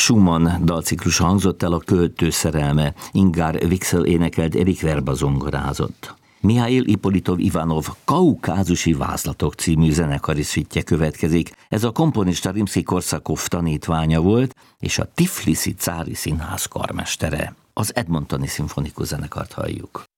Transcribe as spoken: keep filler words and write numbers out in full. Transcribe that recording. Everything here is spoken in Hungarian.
Schumann dalciklus hangzott el, a Költő szerelme. Ingár Wixel énekelt, Erik Verba zongorázott. Mihail Ippolitov Ivanov Kaukázusi vázlatok című zenekari szüttje következik. Ez a komponista Rimszky-Korsakov tanítványa volt, és a Tifliszi Cári Színház karmestere. Az Edmontoni Szimfonikus Zenekart halljuk.